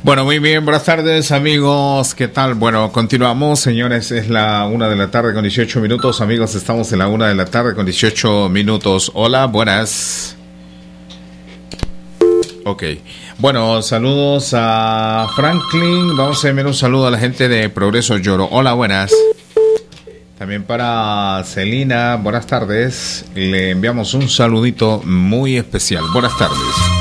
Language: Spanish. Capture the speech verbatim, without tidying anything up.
Bueno, muy bien, buenas tardes amigos, ¿qué tal? Bueno, continuamos, señores, es la una de la tarde con dieciocho minutos, amigos, estamos en la una de la tarde con dieciocho minutos. Hola, buenas. Ok, bueno, saludos a Franklin, vamos a enviar un saludo a la gente de Progreso Lloro. Hola, buenas. También para Celina, buenas tardes, le enviamos un saludito muy especial. Buenas tardes.